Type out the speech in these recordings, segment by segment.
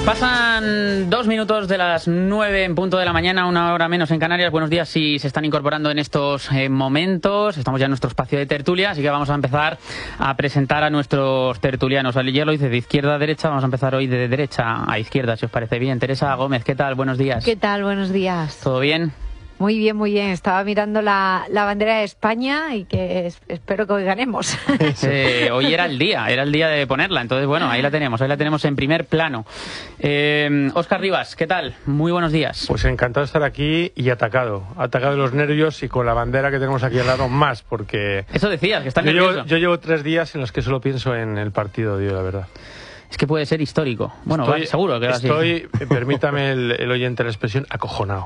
Pasan 2 minutos de las 9 en punto de la mañana, 1 hora menos en Canarias. Buenos días si se están incorporando en estos momentos. Estamos ya en nuestro espacio de tertulia, así que vamos a empezar a presentar a nuestros tertulianos. Ayer lo hice de izquierda a derecha, vamos a empezar hoy de derecha a izquierda, si os parece bien. Teresa Gómez, ¿qué tal? Buenos días. ¿Qué tal? Buenos días. ¿Todo bien? Muy bien, muy bien. Estaba mirando la bandera de España y que espero que hoy ganemos. Hoy era el día de ponerla, entonces bueno, ahí la tenemos en primer plano. Óscar Rivas, ¿qué tal? Muy buenos días. Pues encantado de estar aquí y atacado de los nervios y con la bandera que tenemos aquí al lado más, porque... Eso decías, que está nervioso. Yo llevo 3 días en los que solo pienso en el partido, la verdad. Es que puede ser histórico. Bueno, seguro que va a ser. Permítame el oyente la expresión, acojonado.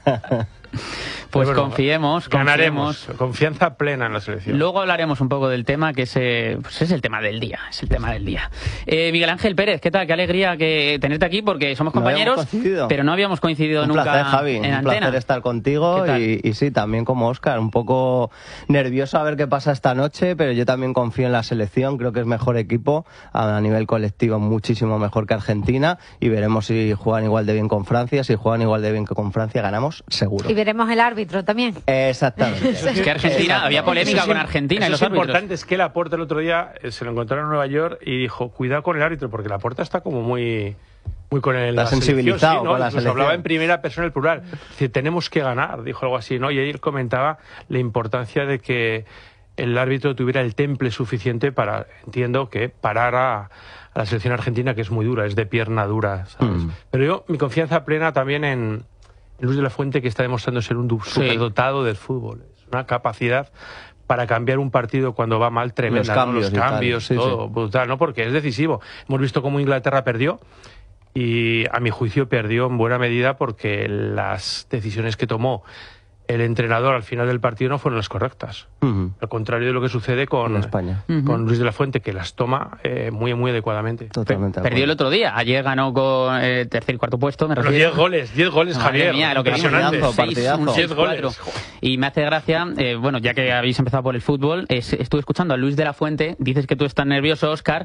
Pues bueno, confiemos. Ganaremos. Confianza plena en la selección. Luego hablaremos un poco del tema, que es el tema del día. Miguel Ángel Pérez, ¿qué tal? Qué alegría tenerte aquí, porque somos compañeros, pero no habíamos coincidido nunca. Un placer, Javi. En un antena. Placer estar contigo y sí, también como Óscar, un poco nervioso a ver qué pasa esta noche, pero yo también confío en la selección. Creo que es mejor equipo a nivel colectivo, muchísimo mejor que Argentina, y veremos si juegan igual de bien con Francia. Si juegan igual de bien que con Francia, ganamos seguro. Y veremos el árbitro también. Exactamente. Es que Argentina, había polémica con Argentina y los árbitros. Lo importante es que Laporta el otro día se lo encontraron en Nueva York y dijo, cuidado con el árbitro, porque Laporta está como muy con la sensibilizado, sí, ¿no? con la Incluso selección. hablaba en primera persona el plural. Dice, tenemos que ganar, dijo algo así, ¿no? Y él comentaba la importancia de que el árbitro tuviera el temple suficiente para, entiendo, que parar a la selección argentina, que es muy dura, es de pierna dura, ¿sabes? Pero yo, mi confianza plena también en Luis de la Fuente, que está demostrando ser un superdotado del fútbol. Es una capacidad para cambiar un partido cuando va mal tremenda. Los cambios, todo, brutal, ¿no? Porque es decisivo. Hemos visto cómo Inglaterra perdió, y a mi juicio perdió en buena medida porque las decisiones que tomó el entrenador al final del partido no fueron las correctas. Al contrario de lo que sucede con España. Con Luis de la Fuente, que las toma muy, muy adecuadamente. Totalmente. Perdió el otro día. Ayer ganó con tercer y cuarto puesto. Me refiero. 10 goles, Javier. Madre mía, lo que vimos, partidazo. 10 goles. Y me hace gracia, bueno, ya que habéis empezado por el fútbol, estuve escuchando a Luis de la Fuente. Dices que tú estás nervioso, Óscar.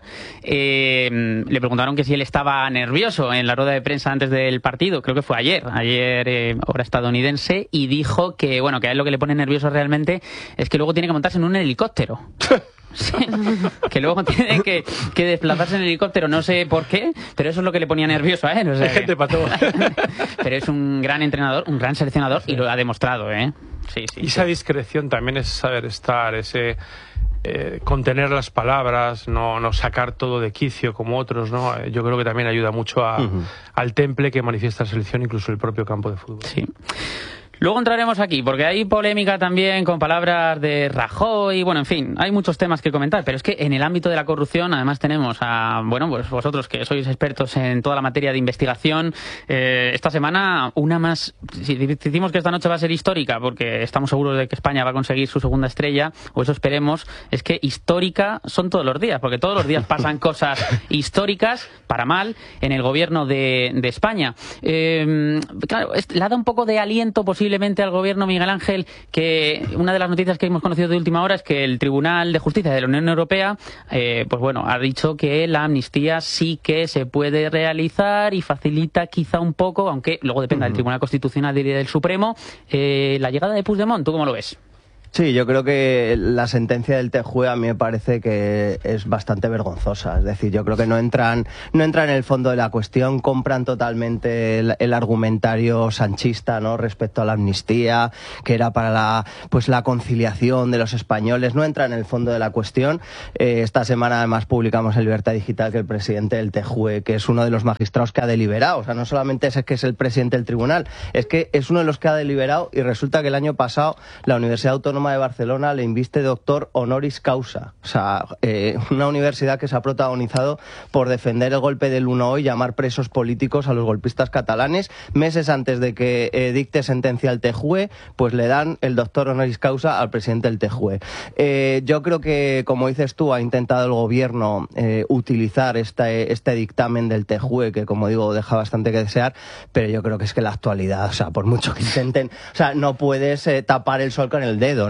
Le preguntaron que si él estaba nervioso en la rueda de prensa antes del partido. Creo que fue ayer, hora estadounidense, y dijo que, bueno, que a él lo que le pone nervioso realmente es que luego tiene que montarse en un helicóptero. Sí, que luego tiene que desplazarse en helicóptero, no sé por qué, pero eso es lo que le ponía nervioso a él. O sea, hay gente para todo. Pero es un gran entrenador, un gran seleccionador, y lo ha demostrado, ¿eh? Sí. Y esa discreción también es saber estar, ese contener las palabras, no sacar todo de quicio como otros, ¿no? Yo creo que también ayuda mucho al temple que manifiesta la selección, incluso el propio campo de fútbol. Sí. Luego entraremos aquí, porque hay polémica también con palabras de Rajoy, bueno, en fin, hay muchos temas que comentar, pero es que en el ámbito de la corrupción además tenemos a, bueno, pues vosotros que sois expertos en toda la materia de investigación, esta semana una más, si decimos que esta noche va a ser histórica, porque estamos seguros de que España va a conseguir su segunda estrella, o eso esperemos, es que histórica son todos los días, porque todos los días pasan cosas históricas, para mal, en el gobierno de España. Claro, le ha dado un poco de aliento posiblemente al gobierno, Miguel Ángel, que una de las noticias que hemos conocido de última hora es que el Tribunal de Justicia de la Unión Europea pues bueno, ha dicho que la amnistía sí que se puede realizar y facilita quizá un poco, aunque luego dependa del Tribunal Constitucional y del Supremo, la llegada de Puigdemont. ¿Tú cómo lo ves? Sí, yo creo que la sentencia del TJUE a mí me parece que es bastante vergonzosa. Es decir, yo creo que no entran en el fondo de la cuestión, compran totalmente el argumentario sanchista, ¿no?, respecto a la amnistía, que era para la conciliación de los españoles. No entra en el fondo de la cuestión. Esta semana además publicamos en Libertad Digital que el presidente del TJUE, que es uno de los magistrados que ha deliberado, o sea, no solamente es que es el presidente del tribunal, es que es uno de los que ha deliberado, y resulta que el año pasado la Universidad Autónoma de Barcelona le inviste doctor honoris causa. O sea, una universidad que se ha protagonizado por defender el golpe del 1O y llamar presos políticos a los golpistas catalanes. Meses antes de que dicte sentencia el TJUE, pues le dan el doctor honoris causa al presidente del TJUE. Yo creo que, como dices tú, ha intentado el gobierno utilizar este dictamen del TJUE, que, como digo, deja bastante que desear, pero yo creo que es que la actualidad, o sea, por mucho que intenten, o sea, no puedes tapar el sol con el dedo,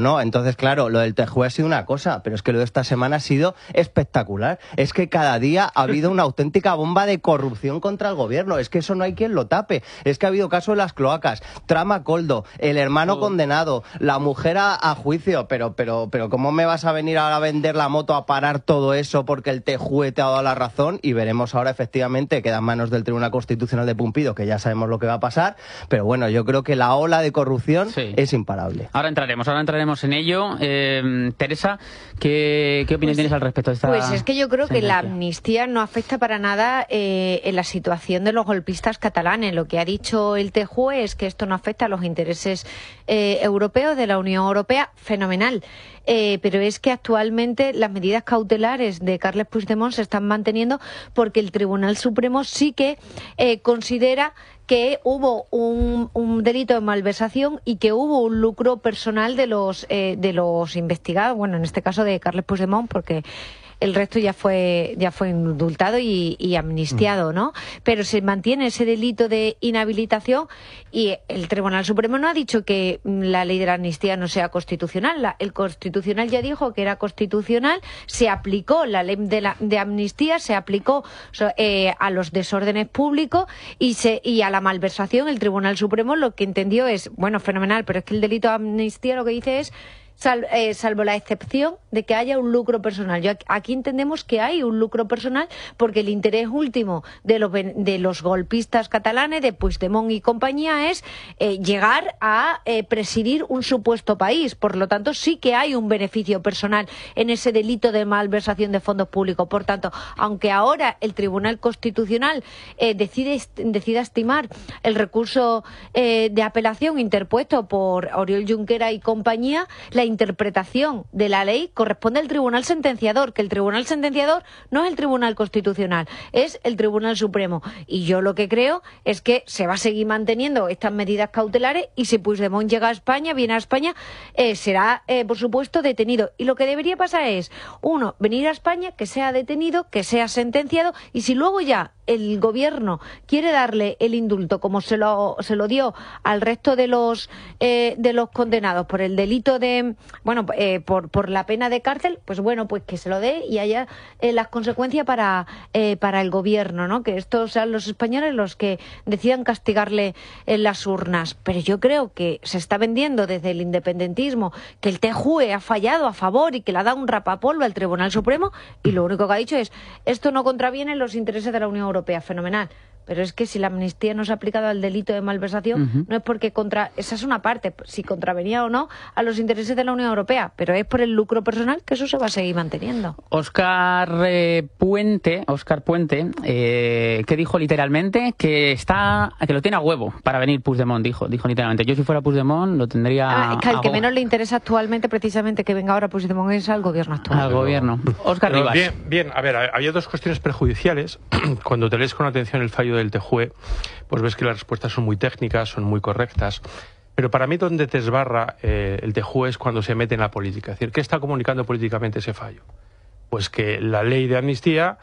no. Entonces, claro, lo del TJUE ha sido una cosa, pero es que lo de esta semana ha sido espectacular. Es que cada día ha habido una auténtica bomba de corrupción contra el gobierno. Es que eso no hay quien lo tape. Es que ha habido caso de las cloacas, trama Coldo, el hermano condenado, la mujer a juicio. Pero, ¿cómo me vas a venir ahora a vender la moto, a parar todo eso porque el TJUE te ha dado la razón? Y veremos ahora, efectivamente, queda en manos del Tribunal Constitucional de Pumpido, que ya sabemos lo que va a pasar. Pero bueno, yo creo que la ola de corrupción es imparable. Ahora entraremos en ello. Teresa, ¿qué opinión tienes al respecto de esta Pues es que yo creo que la sentencia? amnistía no afecta para nada en la situación de los golpistas catalanes. Lo que ha dicho el TJUE es que esto no afecta a los intereses europeos de la Unión Europea. Fenomenal. Pero es que actualmente las medidas cautelares de Carles Puigdemont se están manteniendo porque el Tribunal Supremo sí que considera que hubo un delito de malversación y que hubo un lucro personal de los investigados, bueno, en este caso de Carles Puigdemont, porque el resto ya fue indultado y amnistiado, ¿no? Pero se mantiene ese delito de inhabilitación y el Tribunal Supremo no ha dicho que la ley de la amnistía no sea constitucional. El Constitucional ya dijo que era constitucional, se aplicó la ley de amnistía, se aplicó a los desórdenes públicos y a la malversación. El Tribunal Supremo lo que entendió es, bueno, fenomenal, pero es que el delito de amnistía lo que dice es salvo la excepción de que haya un lucro personal. Aquí entendemos que hay un lucro personal porque el interés último de los golpistas catalanes, de Puigdemont y compañía, es llegar a presidir un supuesto país. Por lo tanto, sí que hay un beneficio personal en ese delito de malversación de fondos públicos. Por tanto, aunque ahora el Tribunal Constitucional decida estimar el recurso de apelación interpuesto por Oriol Junqueras y compañía, la interpretación de la ley corresponde al Tribunal Sentenciador, que el Tribunal Sentenciador no es el Tribunal Constitucional, es el Tribunal Supremo. Y yo lo que creo es que se va a seguir manteniendo estas medidas cautelares y si Puigdemont llega a España, viene a España, será, por supuesto, detenido. Y lo que debería pasar es, uno, venir a España, que sea detenido, que sea sentenciado, y si luego ya el gobierno quiere darle el indulto como se lo dio al resto de los condenados por el delito de por la pena de cárcel, pues bueno, pues que se lo dé y haya las consecuencias para el gobierno, ¿no? Que estos sean los españoles los que decidan castigarle en las urnas. Pero yo creo que se está vendiendo desde el independentismo que el TJUE ha fallado a favor y que le ha dado un rapapolvo al Tribunal Supremo y lo único que ha dicho es esto no contraviene los intereses de la Unión Europea. Fenomenal. Pero es que si la amnistía no se ha aplicado al delito de malversación, no es porque esa es una parte, si contravenía o no a los intereses de la Unión Europea, pero es por el lucro personal que eso se va a seguir manteniendo. Óscar Puente, que dijo literalmente que lo tiene a huevo para venir Puigdemont, dijo literalmente. Yo si fuera Puigdemont lo tendría que al que menos le interesa actualmente precisamente que venga ahora Puigdemont es al gobierno actual. Al gobierno. Óscar Rivas. Bien, a ver, había dos cuestiones perjudiciales. Cuando te lees con atención el fallo del TJUE, pues ves que las respuestas son muy técnicas, son muy correctas. Pero para mí donde te esbarra el TJUE es cuando se mete en la política. Es decir, ¿qué está comunicando políticamente ese fallo? Pues que la ley de amnistía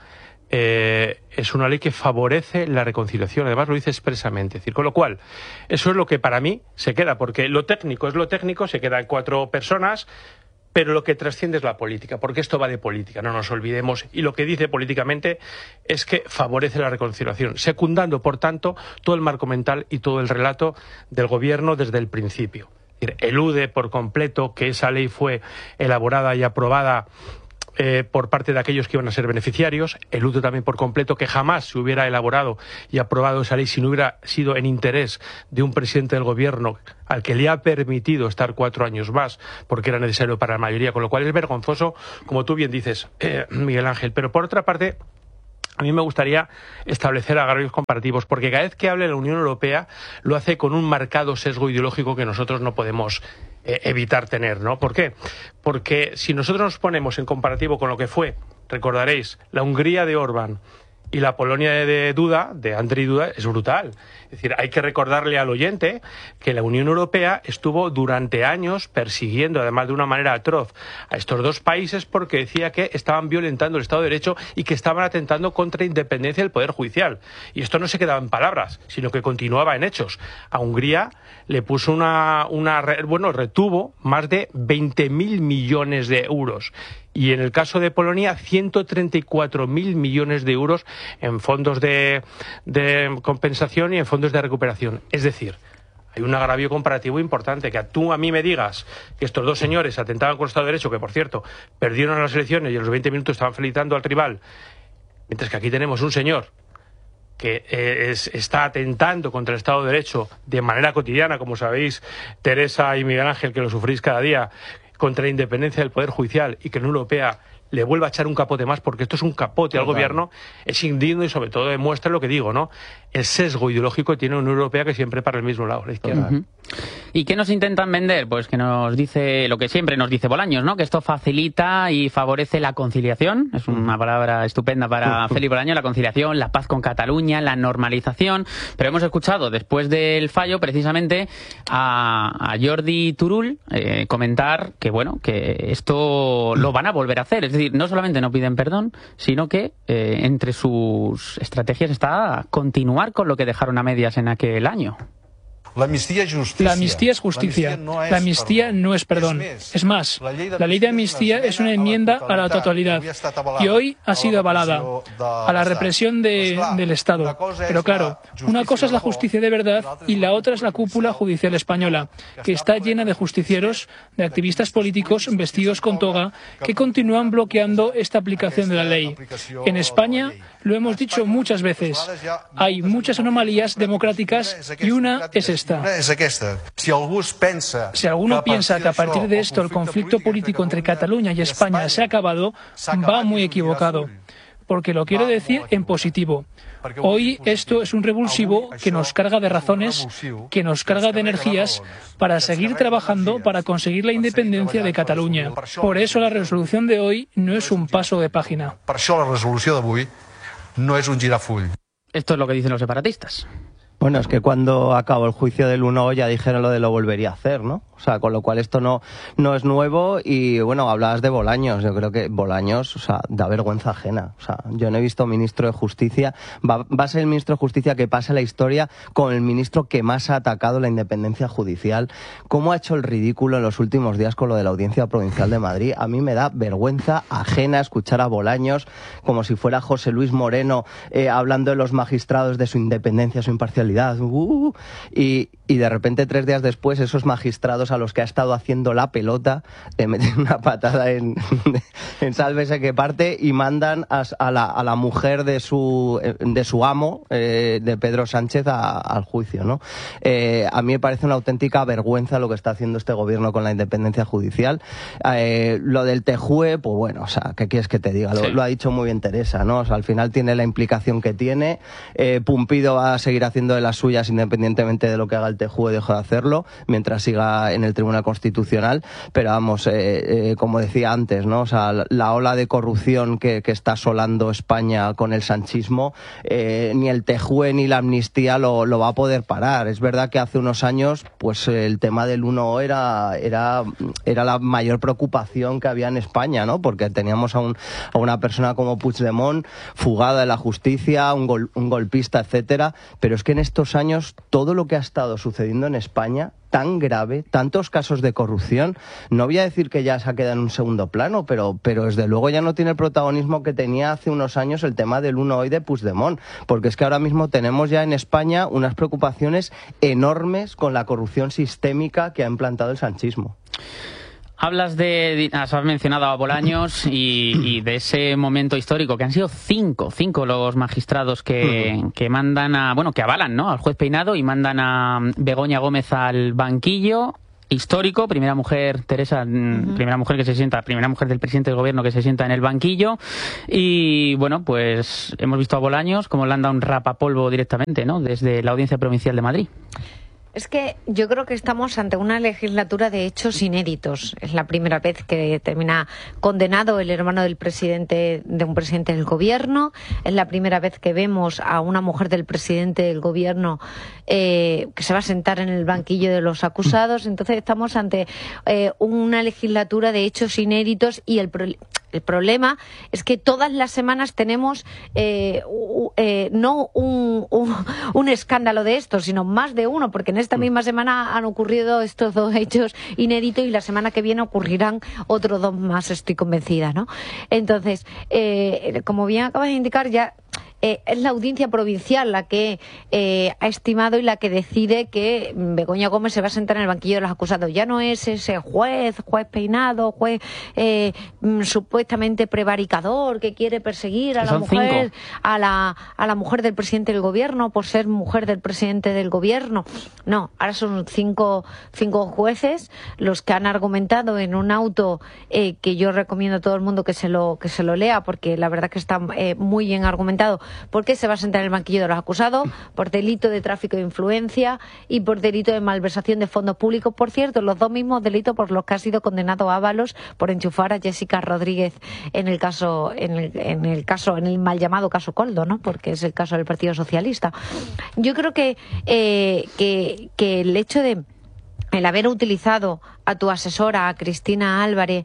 es una ley que favorece la reconciliación. Además lo dice expresamente. Es decir, con lo cual, eso es lo que para mí se queda, porque lo técnico es lo técnico, se quedan 4 personas, pero lo que trasciende es la política, porque esto va de política, no nos olvidemos, y lo que dice políticamente es que favorece la reconciliación, secundando, por tanto, todo el marco mental y todo el relato del gobierno desde el principio. Es decir, elude por completo que esa ley fue elaborada y aprobada por parte de aquellos que iban a ser beneficiarios. Elude también por completo que jamás se hubiera elaborado y aprobado esa ley si no hubiera sido en interés de un presidente del gobierno al que le ha permitido estar 4 años más porque era necesario para la mayoría, con lo cual es vergonzoso, como tú bien dices, Miguel Ángel. Pero por otra parte, a mí me gustaría establecer agravios comparativos, porque cada vez que hable la Unión Europea lo hace con un marcado sesgo ideológico que nosotros no podemos evitar tener, ¿no? ¿Por qué? Porque si nosotros nos ponemos en comparativo con lo que fue, recordaréis, la Hungría de Orbán Y la Polonia de Duda, de Andrzej Duda, es brutal. Es decir, hay que recordarle al oyente que la Unión Europea estuvo durante años persiguiendo, además de una manera atroz, a estos dos países porque decía que estaban violentando el Estado de Derecho y que estaban atentando contra la independencia del Poder Judicial. Y esto no se quedaba en palabras, sino que continuaba en hechos. A Hungría le puso retuvo más de 20.000 millones de euros. Y en el caso de Polonia, 134.000 millones de euros en fondos de compensación y en fondos de recuperación. Es decir, hay un agravio comparativo importante. Que tú a mí me digas que estos dos señores atentaban con el Estado de Derecho, que por cierto, perdieron las elecciones y a los 20 minutos estaban felicitando al rival, mientras que aquí tenemos un señor que está atentando contra el Estado de Derecho de manera cotidiana, como sabéis, Teresa y Miguel Ángel, que lo sufrís cada día, contra la independencia del Poder Judicial, y que la Unión Europea le vuelva a echar un capote más, porque esto es un capote al gobierno, es indigno y sobre todo demuestra lo que digo, ¿no? El sesgo ideológico que tiene la Unión Europea, que siempre para el mismo lado, la izquierda. ¿Y qué nos intentan vender? Pues que nos dice lo que siempre nos dice Bolaños, ¿no? Que esto facilita y favorece la conciliación. Es una palabra estupenda para Félix Bolaños, la conciliación, la paz con Cataluña, la normalización. Pero hemos escuchado después del fallo precisamente a Jordi Turull comentar que, bueno, que esto lo van a volver a hacer. Es decir, no solamente no piden perdón, sino que entre sus estrategias está continuar con lo que dejaron a medias en aquel año. La amnistía es justicia. La amnistía no es perdón. Es más, la ley de amnistía es una enmienda a la totalidad y hoy ha sido avalada a la represión del Estado. Pero claro, una cosa es la justicia de verdad y la otra es la cúpula judicial española, que está llena de justicieros, de activistas políticos vestidos con toga, que continúan bloqueando esta aplicación de la ley. En España, lo hemos dicho muchas veces, hay muchas anomalías democráticas y una es esta. Si alguno piensa que a partir de esto el conflicto político entre Cataluña y España se ha acabado, va muy equivocado. Porque lo quiero decir en positivo. Hoy esto es un revulsivo que nos carga de razones, que nos carga de energías para seguir trabajando para conseguir la independencia de Cataluña. Por eso la resolución de hoy no es un paso de página. Per això la resolució d'avui no és un girafull. Esto es lo que dicen los separatistas. Bueno, es que cuando acabó el juicio del 1 ya dijeron lo de lo volvería a hacer, ¿no? O sea, con lo cual esto no es nuevo y, bueno, hablabas de Bolaños. Yo creo que Bolaños, o sea, da vergüenza ajena. O sea, yo no he visto ministro de Justicia. Va a ser el ministro de Justicia que pase la historia con el ministro que más ha atacado la independencia judicial. ¿Cómo ha hecho el ridículo en los últimos días con lo de la Audiencia Provincial de Madrid? A mí me da vergüenza ajena escuchar a Bolaños como si fuera José Luis Moreno hablando de los magistrados, de su independencia, su imparcialidad. Y de repente 3 días después esos magistrados a los que ha estado haciendo la pelota le meten una patada en sálvese que parte y mandan a la mujer de su amo, de Pedro Sánchez, al juicio, ¿no? A mí me parece una auténtica vergüenza lo que está haciendo este gobierno con la independencia judicial. Lo del TJUE, pues bueno, o sea, ¿qué quieres que te diga? Lo ha dicho muy bien Teresa, ¿no? O sea, al final tiene la implicación que tiene. Pumpido va a seguir haciendo de las suyas independientemente de lo que haga el TJUE, deja de hacerlo mientras siga en el Tribunal Constitucional, pero vamos, como decía antes, ¿no? O sea, la ola de corrupción que está asolando España con el sanchismo, ni el TJUE ni la amnistía lo va a poder parar. Es verdad que hace unos años pues el tema del 1 era la mayor preocupación que había en España, ¿no? Porque teníamos a una persona como Puigdemont fugada de la justicia, un golpista, etcétera, pero es que en estos años todo lo que ha estado sucediendo en España, tan grave, tantos casos de corrupción, no voy a decir que ya se ha quedado en un segundo plano, pero desde luego ya no tiene el protagonismo que tenía hace unos años el tema del 1 hoy de Puigdemont, porque es que ahora mismo tenemos ya en España unas preocupaciones enormes con la corrupción sistémica que ha implantado el sanchismo. Has mencionado a Bolaños y de ese momento histórico, que han sido cinco los magistrados que mandan que avalan, ¿no?, al juez Peinado y mandan a Begoña Gómez al banquillo. Histórico, primera mujer, Teresa, primera mujer del presidente del gobierno que se sienta en el banquillo. Y bueno, pues hemos visto a Bolaños como le han dado un rapapolvo directamente, ¿no?, desde la Audiencia Provincial de Madrid. Es que yo creo que estamos ante una legislatura de hechos inéditos. Es la primera vez que termina condenado el hermano del presidente, de un presidente del gobierno. Es la primera vez que vemos a una mujer del presidente del gobierno que se va a sentar en el banquillo de los acusados. Entonces estamos ante una legislatura de hechos inéditos y el problema es que todas las semanas tenemos no un escándalo de esto, sino más de uno, porque en esta misma semana han ocurrido estos dos hechos inéditos y la semana que viene ocurrirán otros dos más, estoy convencida, ¿no? Entonces, como bien acabas de indicar, ya es la audiencia provincial la que ha estimado y la que decide que Begoña Gómez se va a sentar en el banquillo de los acusados. Ya no es ese juez peinado, juez supuestamente prevaricador que quiere perseguir a la mujer, a la mujer del presidente del gobierno por ser mujer del presidente del gobierno. No, ahora son cinco jueces los que han argumentado en un auto que yo recomiendo a todo el mundo que se lo lea, porque la verdad que está muy bien argumentado. ¿Por qué se va a sentar en el banquillo de los acusados? Por delito de tráfico de influencia y por delito de malversación de fondos públicos. Por cierto, los dos mismos delitos por los que ha sido condenado Ábalos por enchufar a Jessica Rodríguez en el mal llamado caso Coldo, ¿no? Porque es el caso del Partido Socialista. Yo creo que el hecho de el haber utilizado a tu asesora, a Cristina Álvarez,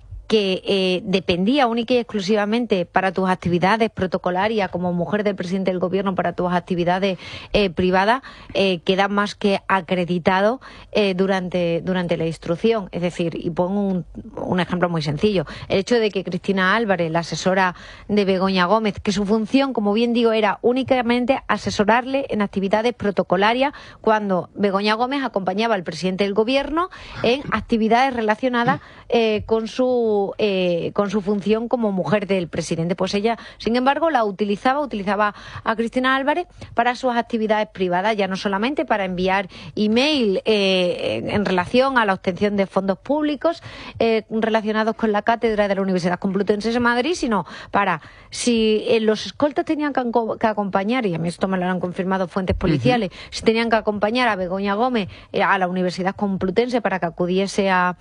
que dependía única y exclusivamente para tus actividades protocolarias como mujer del presidente del gobierno, para tus actividades privadas, queda más que acreditado durante la instrucción. Es decir, y pongo un ejemplo muy sencillo, el hecho de que Cristina Álvarez, la asesora de Begoña Gómez, que su función, como bien digo, era únicamente asesorarle en actividades protocolarias cuando Begoña Gómez acompañaba al presidente del gobierno en actividades relacionadas con su función como mujer del presidente. Pues ella, sin embargo, utilizaba a Cristina Álvarez para sus actividades privadas, ya no solamente para enviar email en relación a la obtención de fondos públicos relacionados con la cátedra de la Universidad Complutense de Madrid, sino para, si los escoltas tenían que acompañar, y a mí esto me lo han confirmado fuentes policiales, si tenían que acompañar a Begoña Gómez a la Universidad Complutense para que acudiese a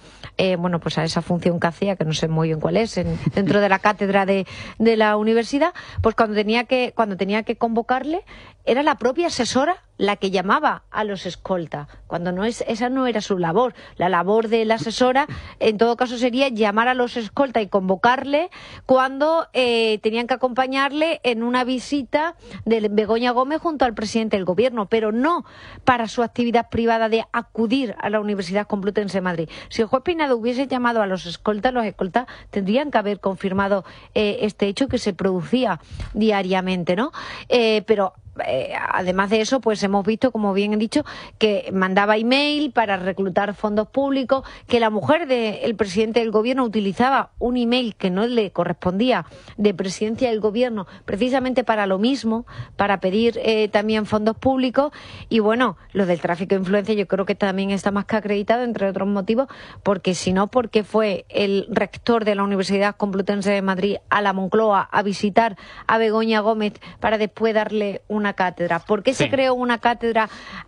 esa función que hacía, que no sé muy bien cuál es, dentro de la cátedra de la universidad, pues cuando tenía que convocarle, era la propia asesora la que llamaba a los escoltas, cuando esa no era su labor. La labor de la asesora, en todo caso, sería llamar a los escoltas y convocarle cuando tenían que acompañarle en una visita de Begoña Gómez junto al presidente del gobierno, pero no para su actividad privada de acudir a la Universidad Complutense de Madrid. Si el juez Peinado hubiese llamado a los escoltas tendrían que haber confirmado este hecho que se producía diariamente, ¿no? Pero además de eso, pues hemos visto, como bien he dicho, que mandaba email para reclutar fondos públicos, que la mujer del presidente del gobierno utilizaba un email que no le correspondía de presidencia del gobierno precisamente para lo mismo, para pedir también fondos públicos. Y bueno, lo del tráfico de influencia yo creo que también está más que acreditado, entre otros motivos, porque si no, porque fue el rector de la Universidad Complutense de Madrid a la Moncloa a visitar a Begoña Gómez para después darle una cátedra. ¿Por qué se creó una cátedra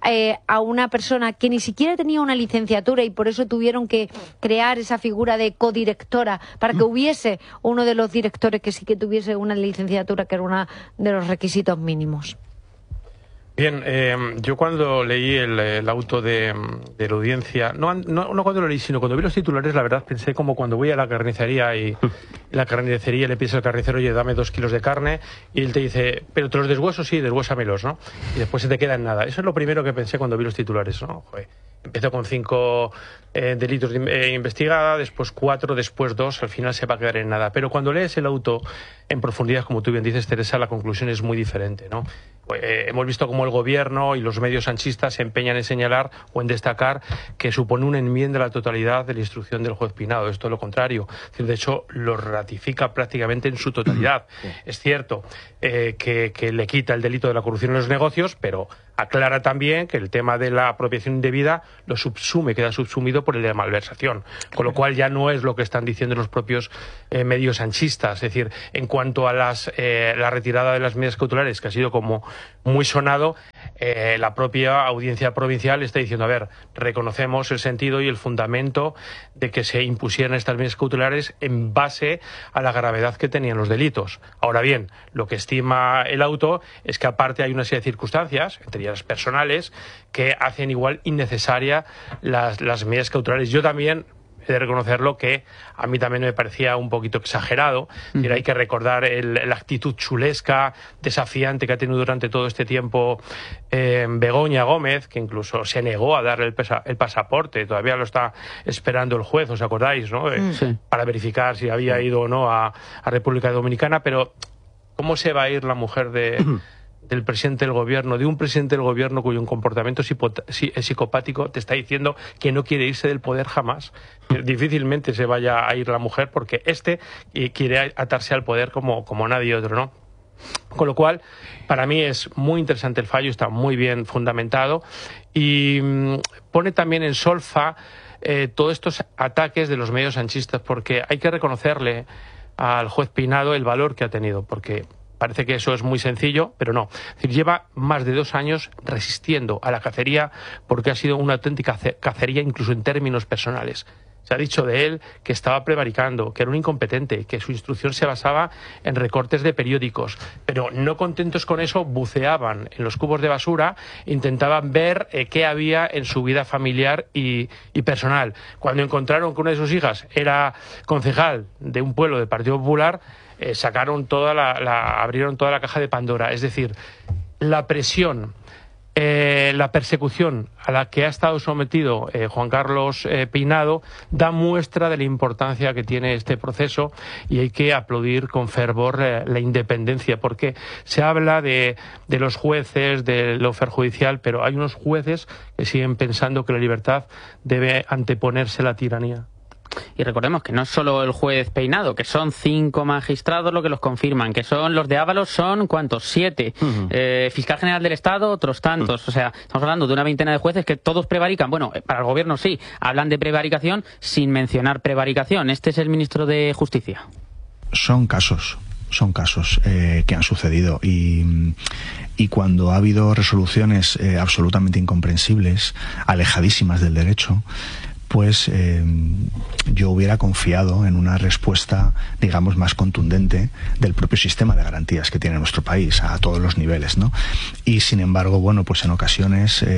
a una persona que ni siquiera tenía una licenciatura y por eso tuvieron que crear esa figura de codirectora para que hubiese uno de los directores que sí que tuviese una licenciatura, que era uno de los requisitos mínimos? Bien, yo cuando leí el auto de la audiencia, no cuando lo leí, sino cuando vi los titulares, la verdad pensé como cuando voy a la carnicería y en la carnicería le pides al carnicero, oye, dame 2 kilos de carne, y él te dice, pero ¿te los deshueso? Sí, deshuésamelos, ¿no? Y después se te queda en nada. Eso es lo primero que pensé cuando vi los titulares, ¿no? Joder, empezó con 5 delitos investigada, después 4, después 2, al final se va a quedar en nada. Pero cuando lees el auto en profundidad, como tú bien dices, Teresa, la conclusión es muy diferente, ¿no? Hemos visto cómo el gobierno y los medios sanchistas se empeñan en señalar o en destacar que supone una enmienda a la totalidad de la instrucción del juez Peinado. Es todo lo contrario. De hecho, lo ratifica prácticamente en su totalidad. Es cierto que le quita el delito de la corrupción en los negocios, pero aclara también que el tema de la apropiación indebida lo subsume, queda subsumido por el de la malversación. Con lo cual ya no es lo que están diciendo los propios medios sanchistas. Es decir, en cuanto a la retirada de las medidas cautelares, que ha sido como muy sonado, la propia audiencia provincial está diciendo, a ver, reconocemos el sentido y el fundamento de que se impusieran estas medidas cautelares en base a la gravedad que tenían los delitos. Ahora bien, lo que estima el auto es que aparte hay una serie de circunstancias, entre ellas personales, que hacen igual innecesaria las medidas cautelares. Yo también he de reconocerlo que a mí también me parecía un poquito exagerado. Hay que recordar la actitud chulesca, desafiante que ha tenido durante todo este tiempo Begoña Gómez, que incluso se negó a darle el pasaporte, todavía lo está esperando el juez, ¿os acordáis, no? Sí. Para verificar si había ido o no a República Dominicana, pero ¿cómo se va a ir la mujer del presidente del gobierno, de un presidente del gobierno cuyo comportamiento psicopático te está diciendo que no quiere irse del poder jamás? Difícilmente se vaya a ir la mujer porque quiere atarse al poder como nadie otro, ¿no? Con lo cual, para mí es muy interesante el fallo, está muy bien fundamentado y pone también en solfa todos estos ataques de los medios sanchistas, porque hay que reconocerle al juez Peinado el valor que ha tenido, porque parece que eso es muy sencillo, pero no. Es decir, lleva más de 2 años resistiendo a la cacería porque ha sido una auténtica cacería incluso en términos personales. Se ha dicho de él que estaba prevaricando, que era un incompetente, que su instrucción se basaba en recortes de periódicos. Pero no contentos con eso, buceaban en los cubos de basura, intentaban ver qué había en su vida familiar y personal. Cuando encontraron que una de sus hijas era concejal de un pueblo del Partido Popular, abrieron toda la caja de Pandora. Es decir, la presión, la persecución a la que ha estado sometido Juan Carlos Peinado da muestra de la importancia que tiene este proceso, y hay que aplaudir con fervor la independencia, porque se habla de los jueces, de lo judicial, pero hay unos jueces que siguen pensando que la libertad debe anteponerse a la tiranía. Y recordemos que no es solo el juez Peinado, que son 5 magistrados los que los confirman, que son los de Ábalos, son ¿cuántos? 7. Fiscal General del Estado, otros tantos. O sea, estamos hablando de una veintena de jueces que todos prevarican. Bueno, para el gobierno sí, hablan de prevaricación sin mencionar prevaricación. Este es el ministro de Justicia. Son casos que han sucedido y cuando ha habido resoluciones absolutamente incomprensibles, alejadísimas del derecho, pues yo hubiera confiado en una respuesta, digamos, más contundente del propio sistema de garantías que tiene nuestro país a todos los niveles, ¿no? Y sin embargo, bueno, pues en ocasiones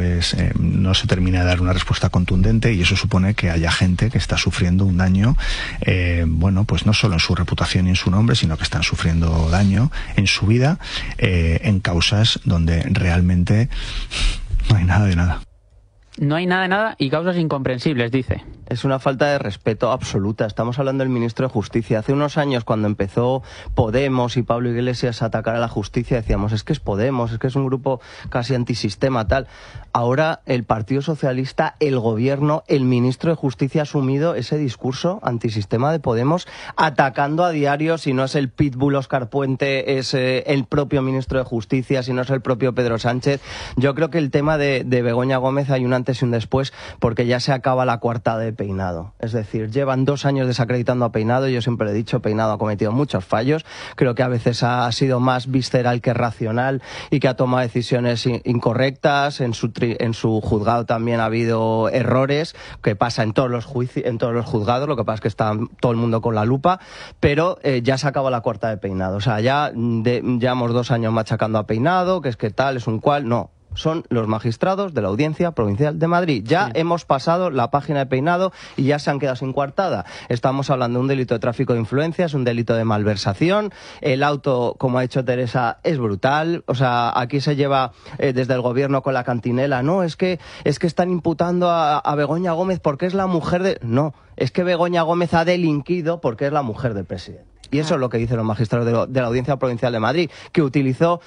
no se termina de dar una respuesta contundente, y eso supone que haya gente que está sufriendo un daño, bueno, pues no solo en su reputación y en su nombre, sino que están sufriendo daño en su vida, en causas donde realmente no hay nada de nada. No hay nada de nada y causas incomprensibles, dice. Es una falta de respeto absoluta. Estamos hablando del ministro de Justicia. Hace unos años, cuando empezó Podemos y Pablo Iglesias a atacar a la justicia, decíamos, es que es Podemos, es que es un grupo casi antisistema, tal. Ahora el Partido Socialista, el gobierno, el ministro de Justicia ha asumido ese discurso antisistema de Podemos, atacando a diario. Si no es el pitbull Óscar Puente, es el propio ministro de Justicia, si no es el propio Pedro Sánchez. Yo creo que el tema de Begoña Gómez hay un antes y un después, porque ya se acaba la coartada de Peinado. Es decir, llevan 2 años desacreditando a Peinado. Yo siempre le he dicho, Peinado ha cometido muchos fallos. Creo que a veces ha sido más visceral que racional y que ha tomado decisiones incorrectas. En su juzgado también ha habido errores, que pasa en todos los juzgados. Lo que pasa es que está todo el mundo con la lupa, pero ya se acaba la coartada de Peinado. O sea, ya llevamos 2 años machacando a Peinado, que es que tal, es un cual. No. Son los magistrados de la Audiencia Provincial de Madrid. Ya hemos pasado la página de Peinado y ya se han quedado sin coartada. Estamos hablando de un delito de tráfico de influencias, un delito de malversación. El auto, como ha dicho Teresa, es brutal. O sea, aquí se lleva desde el gobierno con la cantinela. No, es que están imputando a Begoña Gómez porque es la mujer de... No, es que Begoña Gómez ha delinquido porque es la mujer del presidente. Y eso es lo que dicen los magistrados de la Audiencia Provincial de Madrid, que utilizó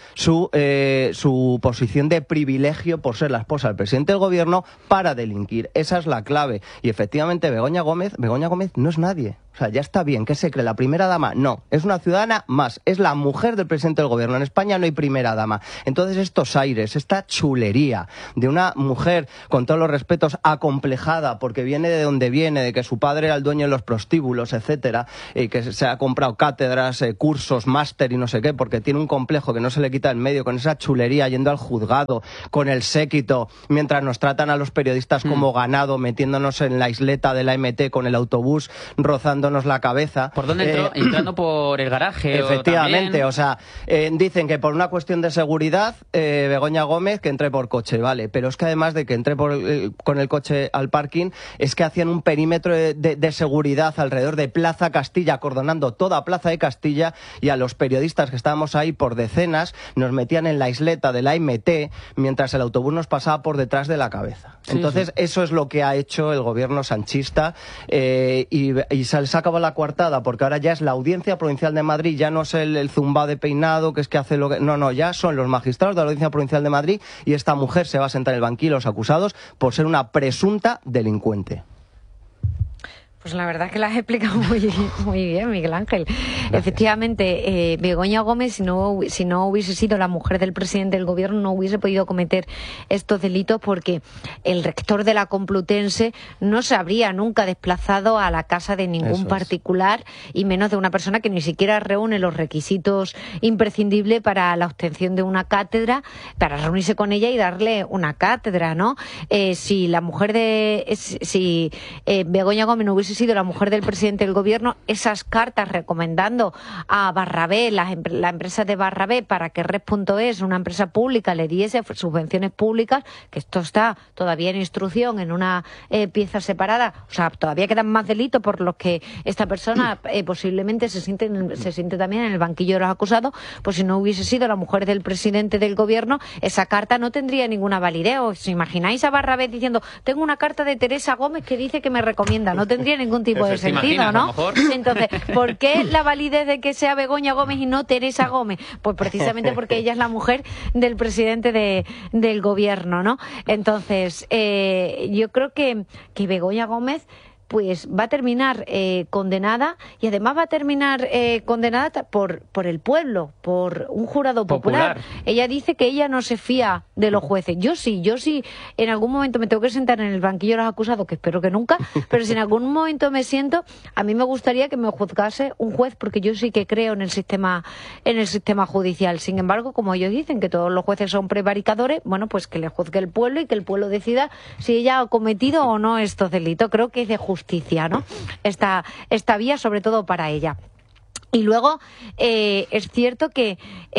su posición de privilegio por ser la esposa del presidente del gobierno para delinquir. Esa es la clave. Y efectivamente Begoña Gómez no es nadie. O sea, ya está bien. ¿Qué se cree? ¿La primera dama? No, es una ciudadana más. Es la mujer del presidente del gobierno. En España no hay primera dama. Entonces estos aires, esta chulería de una mujer, con todos los respetos, acomplejada porque viene de donde viene, de que su padre era el dueño de los prostíbulos, etcétera, y que se ha comprado cátedras, cursos, máster y no sé qué, porque tiene un complejo que no se le quita en medio, con esa chulería, yendo al juzgado, con el séquito, mientras nos tratan a los periodistas como ganado, metiéndonos en la isleta de la MT con el autobús, rozándonos la cabeza. ¿Por dónde entró? Entrando por el garaje. Efectivamente, o sea, dicen que por una cuestión de seguridad, Begoña Gómez que entre por coche, vale, pero es que además de que entre con el coche al parking, es que hacían un perímetro de seguridad alrededor de Plaza Castilla, acordonando toda Plaza de Castilla, y a los periodistas que estábamos ahí por decenas nos metían en la isleta de la MT mientras el autobús nos pasaba por detrás de la cabeza. Sí, entonces, eso es lo que ha hecho el gobierno sanchista, y se les ha acabado la coartada, porque ahora ya es la Audiencia Provincial de Madrid, ya no es el zumbao de peinado, que es que hace lo que... No, ya son los magistrados de la Audiencia Provincial de Madrid, y esta mujer se va a sentar en el banquillo de los acusados por ser una presunta delincuente. Pues la verdad es que la has explicado muy bien, Miguel Ángel. Gracias. Efectivamente, Begoña Gómez, si no hubiese sido la mujer del presidente del gobierno, no hubiese podido cometer estos delitos, porque el rector de la Complutense no se habría nunca desplazado a la casa de ningún particular, y menos de una persona que ni siquiera reúne los requisitos imprescindibles para la obtención de una cátedra, para reunirse con ella y darle una cátedra, ¿no? Si Begoña Gómez no hubiese sido la mujer del presidente del gobierno, esas cartas recomendando a Barrabé, la empresa de Barrabé, para que Red.es, una empresa pública, le diese subvenciones públicas, que esto está todavía en instrucción en una pieza separada, o sea, todavía quedan más delitos por los que esta persona posiblemente se siente también en el banquillo de los acusados. Pues si no hubiese sido la mujer del presidente del gobierno, esa carta no tendría ninguna validez. ¿Os imagináis a Barrabé diciendo: tengo una carta de Teresa Gómez que dice que me recomienda? No tendría ningún tipo de sentido, ¿no? Entonces, ¿por qué la validez de que sea Begoña Gómez y no Teresa Gómez? Pues precisamente porque ella es la mujer del presidente del gobierno, ¿no? Entonces, yo creo que Begoña Gómez pues va a terminar condenada, y además va a terminar condenada por el pueblo, por un jurado popular. Ella dice que ella no se fía de los jueces. Yo sí, en algún momento me tengo que sentar en el banquillo de los acusados, que espero que nunca, pero si en algún momento me siento, a mí me gustaría que me juzgase un juez, porque yo sí que creo en el sistema judicial. Sin embargo, como ellos dicen que todos los jueces son prevaricadores, bueno, pues que le juzgue el pueblo y que el pueblo decida si ella ha cometido o no estos delitos. Creo que es de justicia, ¿no? Esta vía, sobre todo para ella. Y luego es cierto que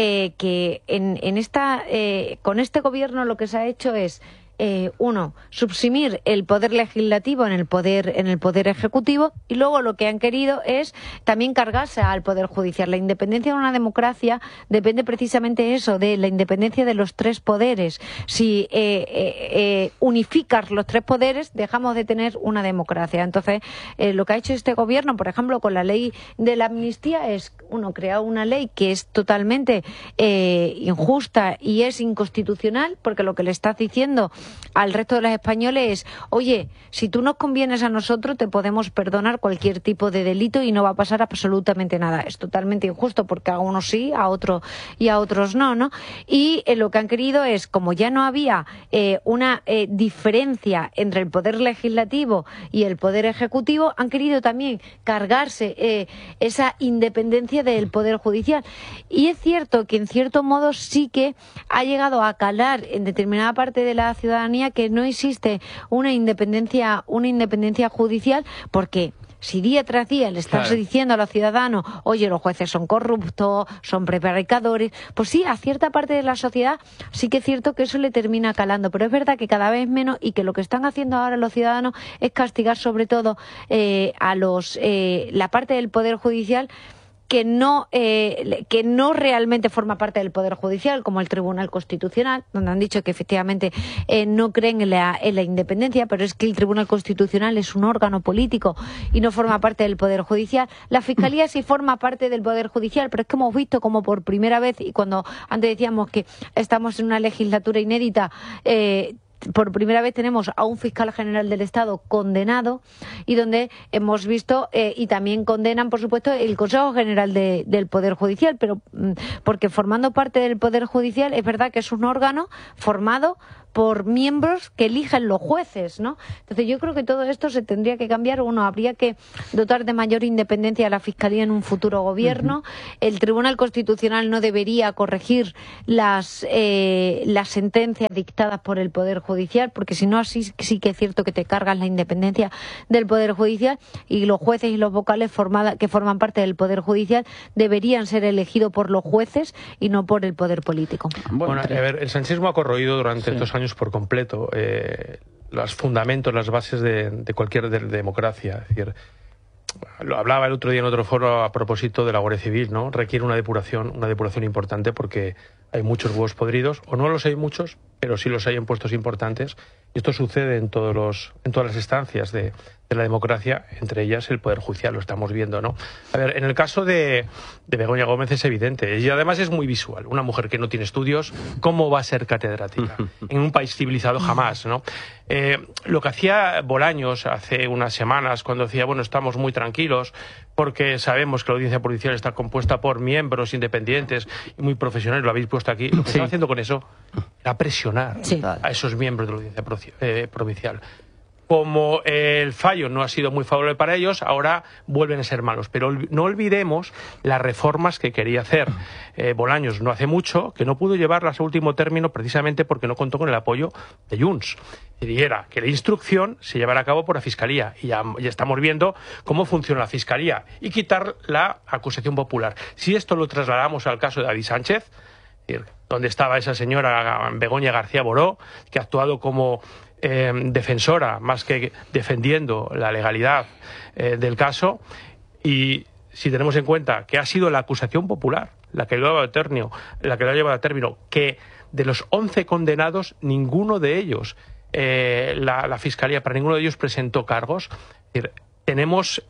con este gobierno lo que se ha hecho es subsumir el poder legislativo en el poder ejecutivo, y luego lo que han querido es también cargarse al poder judicial. La independencia de una democracia depende precisamente eso, de la independencia de los tres poderes. Si unificas los tres poderes, dejamos de tener una democracia. Entonces, lo que ha hecho este gobierno, por ejemplo, con la ley de la amnistía, es crear una ley que es totalmente injusta y es inconstitucional, porque lo que le estás diciendo al resto de los españoles es: oye, si tú nos convienes a nosotros, te podemos perdonar cualquier tipo de delito y no va a pasar absolutamente nada. Es totalmente injusto, porque a unos sí, a otros y a otros no, ¿no? Y lo que han querido es, como ya no había una diferencia entre el poder legislativo y el poder ejecutivo, han querido también cargarse esa independencia del poder judicial. Y es cierto que en cierto modo sí que ha llegado a calar en determinada parte de la ciudadanía que no existe una independencia judicial, porque si día tras día le estás diciendo a los ciudadanos: oye, los jueces son corruptos, son prevaricadores, pues sí, a cierta parte de la sociedad sí que es cierto que eso le termina calando, pero es verdad que cada vez menos, y que lo que están haciendo ahora los ciudadanos es castigar sobre todo a la parte del poder judicial que no realmente forma parte del Poder Judicial, como el Tribunal Constitucional, donde han dicho que efectivamente no creen en la independencia, pero es que el Tribunal Constitucional es un órgano político y no forma parte del Poder Judicial. La Fiscalía sí forma parte del Poder Judicial, pero es que hemos visto como por primera vez, y cuando antes decíamos que estamos en una legislatura inédita, por primera vez tenemos a un fiscal general del Estado condenado y donde hemos visto, y también condenan, por supuesto, el Consejo General del Poder Judicial, pero porque formando parte del Poder Judicial es verdad que es un órgano formado por miembros que eligen los jueces, ¿no? Entonces yo creo que todo esto se tendría que cambiar. Uno, habría que dotar de mayor independencia a la Fiscalía en un futuro gobierno. El Tribunal Constitucional no debería corregir las sentencias dictadas por el Poder Judicial, porque si no, así sí que es cierto que te cargas la independencia del Poder Judicial, y los jueces y los vocales que forman parte del Poder Judicial deberían ser elegidos por los jueces y no por el poder político. Bueno, a ver, el sanchismo ha corroído durante estos años por completo los fundamentos, las bases de cualquier democracia. Es decir, lo hablaba el otro día en otro foro a propósito de la Guardia Civil, ¿no? Requiere una depuración importante porque hay muchos huevos podridos, o no los hay muchos, pero sí los hay en puestos importantes. Y esto sucede en todas las instancias de la democracia, entre ellas el Poder Judicial, lo estamos viendo, ¿no? A ver, en el caso de Begoña Gómez es evidente, y además es muy visual. Una mujer que no tiene estudios, ¿cómo va a ser catedrática? En un país civilizado jamás, ¿no? Lo que hacía Bolaños hace unas semanas, cuando decía, bueno, estamos muy tranquilos porque sabemos que la audiencia provincial está compuesta por miembros independientes y muy profesionales, lo habéis puesto aquí, lo que estaba haciendo con eso era presionar a esos miembros de la audiencia provincial. Como el fallo no ha sido muy favorable para ellos, ahora vuelven a ser malos. Pero no olvidemos las reformas que quería hacer Bolaños no hace mucho, que no pudo llevarlas a último término precisamente porque no contó con el apoyo de Junts. Y era que la instrucción se llevara a cabo por la Fiscalía. Y ya estamos viendo cómo funciona la Fiscalía. Y quitar la acusación popular. Si esto lo trasladamos al caso de David Sánchez, donde estaba esa señora Begoña García Boró, que ha actuado como defensora más que defendiendo la legalidad del caso, y si tenemos en cuenta que ha sido la acusación popular la que lo ha llevado a término, que de los 11 condenados ninguno de ellos, la Fiscalía para ninguno de ellos presentó cargos, es decir, tenemos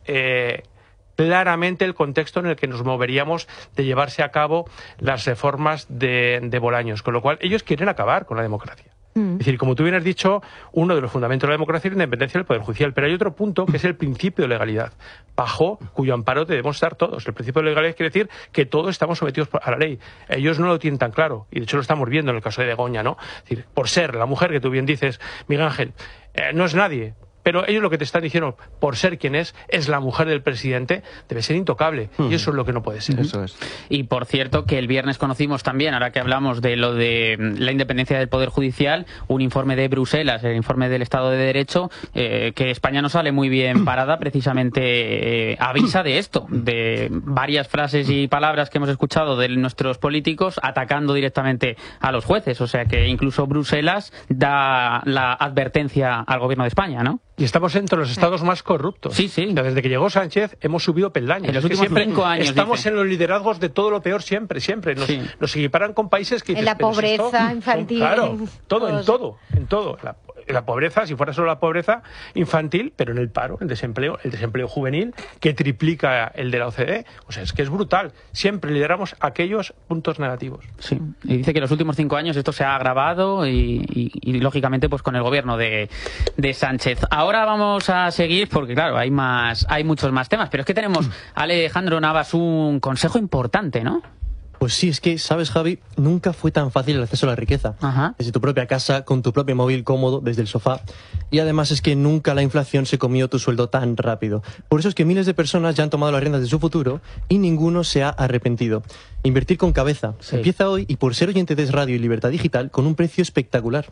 claramente el contexto en el que nos moveríamos de llevarse a cabo las reformas de Bolaños, con lo cual ellos quieren acabar con la democracia. Es decir, como tú bien has dicho, uno de los fundamentos de la democracia es la independencia del Poder Judicial, pero hay otro punto que es el principio de legalidad, bajo cuyo amparo debemos estar todos. El principio de legalidad quiere decir que todos estamos sometidos a la ley. Ellos no lo tienen tan claro, y de hecho lo estamos viendo en el caso de Begoña, ¿no? Es decir, por ser la mujer que tú bien dices, Miguel Ángel, no es nadie. Pero ellos lo que te están diciendo, por ser quien es la mujer del presidente, debe ser intocable. Y eso es lo que no puede ser. Eso es. Y por cierto, que el viernes conocimos también, ahora que hablamos de lo de la independencia del Poder Judicial, un informe de Bruselas, el informe del Estado de Derecho, que España no sale muy bien parada, precisamente avisa de esto, de varias frases y palabras que hemos escuchado de nuestros políticos atacando directamente a los jueces. O sea que incluso Bruselas da la advertencia al gobierno de España, ¿no? Y estamos entre los estados más corruptos. Sí, sí. Desde que llegó Sánchez hemos subido peldaños. En los últimos 5 años. Estamos en los liderazgos de todo lo peor siempre. Nos equiparan con países que... En la pobreza infantil. Claro, en todo. La pobreza, si fuera solo la pobreza infantil, pero en el paro, el desempleo juvenil, que triplica el de la OCDE. O sea, es que es brutal. Siempre lideramos aquellos puntos negativos. Sí, y dice que en los últimos 5 años esto se ha agravado y lógicamente pues con el gobierno de Sánchez. Ahora vamos a seguir porque claro, hay muchos más temas, pero es que tenemos a Alejandro Navas un consejo importante, ¿no? Pues sí, es que, ¿sabes, Javi? Nunca fue tan fácil el acceso a la riqueza. Desde tu propia casa, con tu propio móvil cómodo, desde el sofá. Y además es que nunca la inflación se comió tu sueldo tan rápido. Por eso es que miles de personas ya han tomado las riendas de su futuro y ninguno se ha arrepentido. Invertir con cabeza. Sí. Empieza hoy y por ser oyente de Radio y Libertad Digital con un precio espectacular.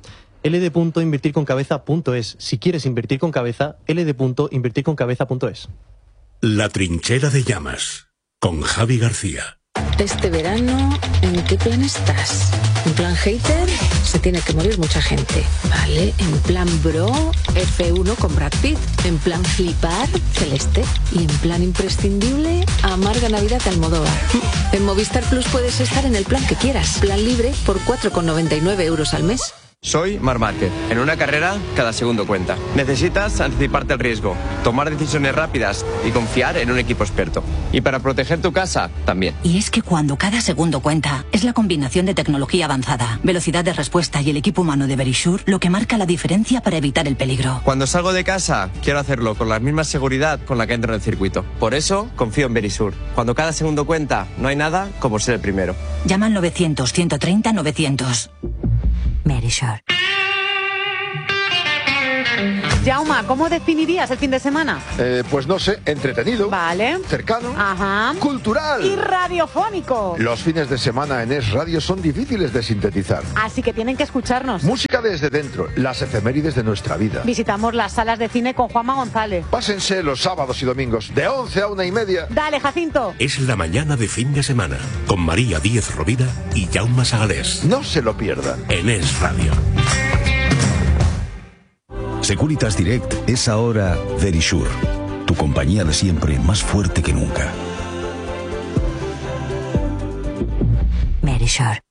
ld.invertirconcabeza.es. Si quieres invertir con cabeza, ld.invertirconcabeza.es. La trinchera de llamas, con Javi García. Este verano, ¿en qué plan estás? ¿En plan hater? Se tiene que morir mucha gente, ¿vale? ¿En plan bro? F1 con Brad Pitt. ¿En plan flipar? Celeste. ¿Y en plan imprescindible? Amarga Navidad de Almodóvar. En Movistar Plus puedes estar en el plan que quieras. Plan libre por 4,99 € al mes. Soy Marc Márquez. En una carrera, cada segundo cuenta. Necesitas anticiparte al riesgo, tomar decisiones rápidas y confiar en un equipo experto. Y para proteger tu casa, también. Y es que cuando cada segundo cuenta, es la combinación de tecnología avanzada, velocidad de respuesta y el equipo humano de Verisure lo que marca la diferencia para evitar el peligro. Cuando salgo de casa, quiero hacerlo con la misma seguridad con la que entro en el circuito. Por eso, confío en Verisure. Cuando cada segundo cuenta, no hay nada como ser el primero. Llama al 900-130-900. Verisure. Jauma, ¿cómo definirías el fin de semana? Pues no sé, entretenido. Vale. Cercano. Ajá. Cultural. Y radiofónico. Los fines de semana en Es Radio son difíciles de sintetizar. Así que tienen que escucharnos. Música desde dentro, las efemérides de nuestra vida. Visitamos las salas de cine con Juanma González. Pásense los sábados y domingos, de 11 a 1:30. Dale, Jacinto. Es la mañana de fin de semana, con María Díez Rovira y Jaume Sagalés. No se lo pierdan. En Es Radio. Securitas Direct es ahora Verisure, tu compañía de siempre más fuerte que nunca. Verisure.